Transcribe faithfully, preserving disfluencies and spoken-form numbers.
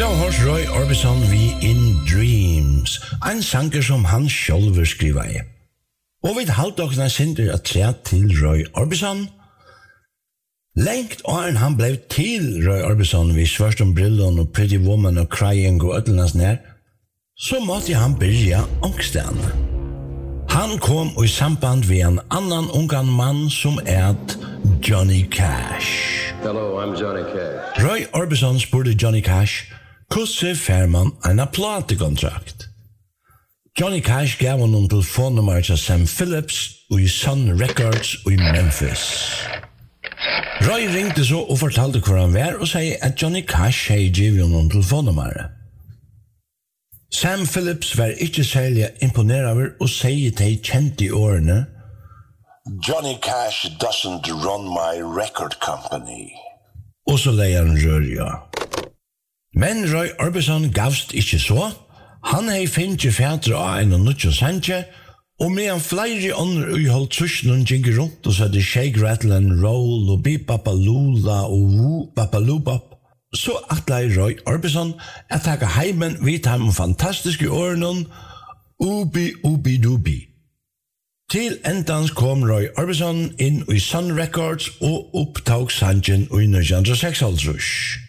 hos Roy Orbison vi In Dreams, en sanger som han sjálfur skrivaði. Og vi halda okkur sindur at trea til Roy Orbison. Lengt åren han blev til Roy Orbison vi Svartum Brillon og Pretty Woman og Crying og ödlunans nær, så måtte han byrja ångsten. Han kom i samband ved en annan ungan mann som er Johnny Cash. Hello, I'm Johnny Cash. Roy Orbison spurte Johnny Cash, hvordan fer man en platekontrakt? Johnny Cash gav honom telefonnummer til Sam Phillips og i Sun Records og i Memphis. Roy ringte så og fortalte hvor han var og sier at Johnny Cash hei givet honom telefonnummeret. Sam Phillips var ikke særlig imponeret over og sier til kjent i årene Johnny Cash doesn't run my record company. Og så leier han rørja. Men Roy Orbison gavst ikke så. Han hei finnje fætre av en og nødja sanje, og medan flere ånder uiholdt trusjonen gikk rundt og sødde shake, rattle and roll og beep papalula og woo papalubop, så atlai Roy Orbison at taka heimen vidt ham fantastiske årene ubi ubi dubi. Til endans kom Roy Orbison inn i Sun Records og opptog sanjen i nitjan seksoghalvtrýss.